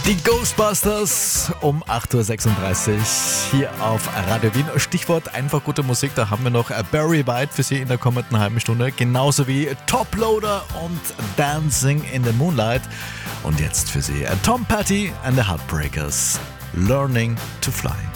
Die Ghostbusters um 8.36 Uhr hier auf Radio Wien. Stichwort einfach gute Musik, da haben wir noch Barry White für Sie in der kommenden halben Stunde. Genauso wie Toploader und Dancing in the Moonlight. Und jetzt für Sie Tom Petty and the Heartbreakers, Learning to Fly.